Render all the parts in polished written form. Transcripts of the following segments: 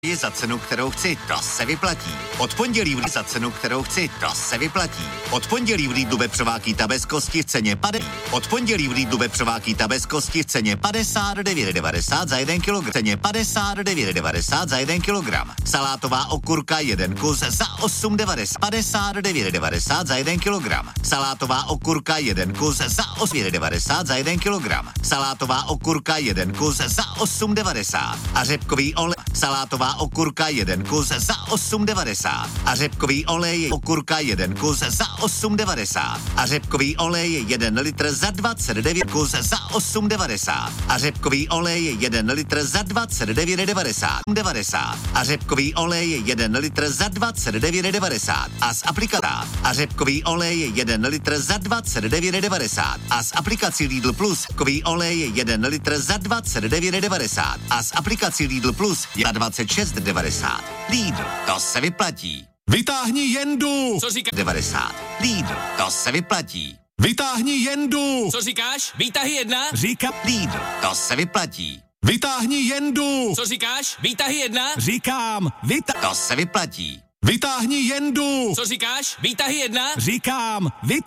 Je za cenu, kterou chci, to se vyplatí. Od pondělí v za cenu, kterou chci, to se vyplatí. Od pondělí v Lidlu vepřová kýta bez kosti v ceně 50. Od pondělí v Lidlu vepřová kýta bez kosti v ceně 59,90 za 1 kg. Ceně 59,90 za 1 kg. Salátová okurka 1 kus za 8,90. 59,90 za 1 kg. Salátová okurka 1 kus za 8,90 za 1 kg. Salátová okurka 1 kus za 8,90. A řepkový olej. Salátová okurka 1 kus za 8,90. A řepkový olej okurka 1 kus za 8,90. A řepkový olej 1 litr za 29 kus za 8,90. A řepkový olej 1 litr za 29,90. A řepkový olej 1 litr za 29,90. A z aplikace. A řepkový olej 1 litr za 29,90. A z aplikací Lidl Plus kový olej 1 litr za 29,90. A z aplikací Lidl Plus je 26,90. Lidl, to se vyplatí. Vytáhni Jendu! Co říkáš? 90. Lidl, to se vyplatí. Vytáhni Jendu! Co říkáš? Výtahy 1? Říkám. Lidl, to se vyplatí. Vytáhni Jendu! Co říkáš? Výtahy 1? Říkám. To se vyplatí. Vytáhni Jendu! Co říkáš? Výtahy 1? Říkám.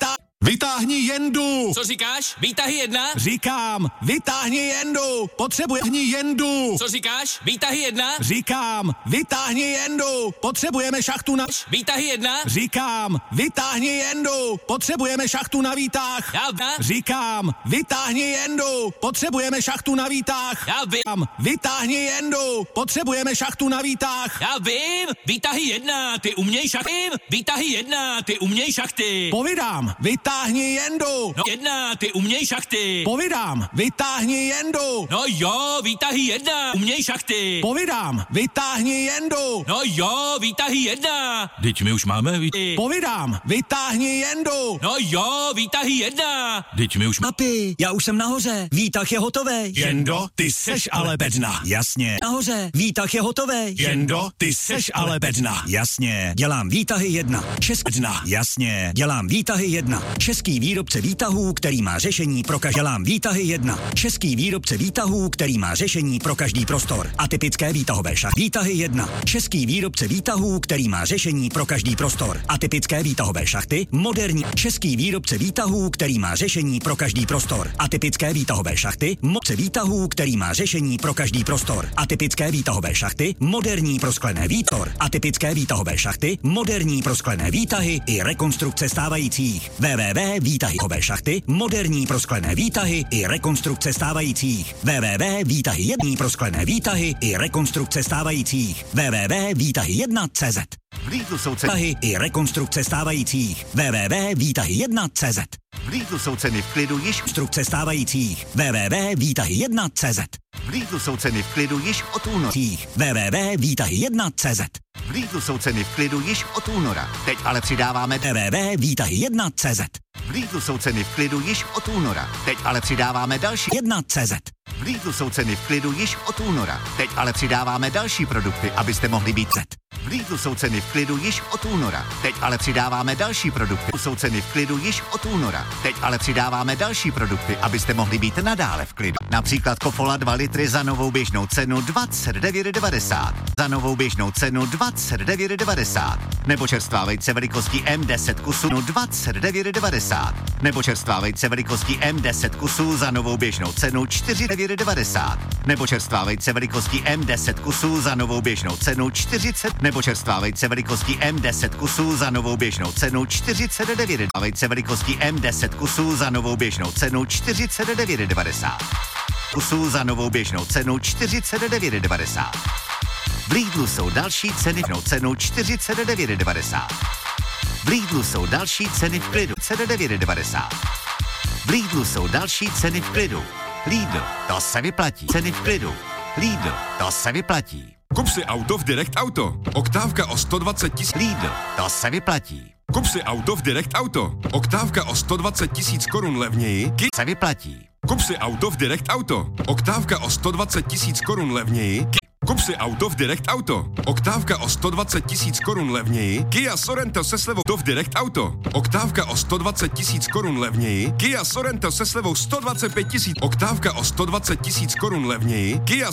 Vytáhni Jendu! Co říkáš? Výtahy 1? Říkám. Vytáhni Jendu! Potřebujeme Jendu! Co říkáš? Výtahy 1? Říkám. Vytáhni Jendu! Potřebujeme šachtu na... Výtahy 1? Říkám. Vytáhni Jendu! Potřebujeme šachtu na výtah! Říkám. Vytáhni Jendu! Potřebujeme šachtu na výtah! Já vím. Vytáhni Jendu! Potřebujeme šachtu na výtah! Já vím. Výtahy 1, ty uměj šachty. Výtahy 1, ty uměj šachty. Povídám. Vytáhni Jendu! No 1, ty uměj šachty. Povídám. Vytáhni Jendu! No jo, výtahy 1, uměj šachty. Povídám. Vytáhni Jendu! No jo, výtahy 1. Teď my už máme výtahy. Povídám. Vytáhni Jendu! No jo, výtahy 1. Teď my už Papi, já už jsem nahoře, výtah je hotový. Jendo, ty seš ale bedna. Jasně. Nahoře, výtah je hotový. Jendo, ty seš ale bedna. Jasně, dělám výtahy 1. Bedna. Jasně, dělám výtahy 1. Český výrobce výtahů, který má řešení pro každý. Dělám výtahy 1. Český výrobce výtahů, který má řešení pro každý prostor. Atypické výtahové šachty. Výtahy 1. Český výrobce výtahů, který má řešení pro každý prostor. Atypické výtahové šachty. Moderní. Český výrobce výtahů, který má řešení pro každý prostor. Atypické výtahové šachty. Moce výtahů, který má řešení pro každý prostor. Atypické výtahové šachty. Moderní prosklené výtor. Atypické výtahové šachty. Moderní prosklené výtahy i rekonstrukce stávajících. www.výtahy šachty. Moderní prosklené výtahy i rekonstrukce stávajících. www.výtahy1 prosklené výtahy i rekonstrukce stávajících. www.výtahy1.cz. V Lidlu jsou ceny. Výtahy i rekonstrukce stávajících. www.výtahy1.cz. V Lidlu jsou ceny v klidu již. Konstrukce stávajících. www.výtahy1.cz. V Lidlu jsou ceny v klidu již od února. www.výtahy1.cz. V Lidlu jsou ceny v klidu již od února. Teď ale přidáváme www.výtahy1.cz. V Lidlu jsou ceny v klidu již od února. Teď ale přidáváme další 1.cz. V Lidlu jsou ceny v klidu již od února. Teď ale přidáváme další produkty, abyste mohli být V Lidlu jsou ceny v klidu již od února. Teď ale přidáváme další produkty. Jsou ceny v klidu již od února. Teď ale přidáváme další produkty, abyste mohli být nadále v klidu. Například Kofola 2 litry za novou běžnou cenu 29,90. Za novou běžnou cenu 29,90. Nebo čerstvá vejce velikosti M10 kusů 29,90. Nebo čerstvá vejce velikosti M10 kusů za novou běžnou cenu 4,90. Nebo čerstvá vejce velikosti M10 kusů za novou běžnou cenu 40. Nebo čerstvá vejce velikosti M10 kusů za novou běžnou cenu 49. A vejce velikosti M10 kusů za novou běžnou cenu 49,90. Kusů za novou běžnou cenu 49,90. V Lidlu jsou další ceny v cenu 49,90. V Lidlu jsou další ceny v klidu 49,90. V Lidlu jsou další ceny v klidu. Lidl, to se vyplatí. Ceny v klidu. Lidl, to se vyplatí. Kup si auto v Direct Auto. Oktávka o 120 000. Lidl, to se vyplatí. Kup si auto v Direct Auto. Oktávka o 120 000 korun levněji. Se vyplatí. Kup si auto v Direct Auto. Oktávka o 120 000 korun levněji. Kup si auto v Direct Auto. Oktávka o 120 000 korun levněji. Kia Sorento se slevou v Direct Auto. Oktávka o 120 000 korun levněji. Kia Sorento se slevou 125 000. Oktávka o 120 000 korun levněji. Kia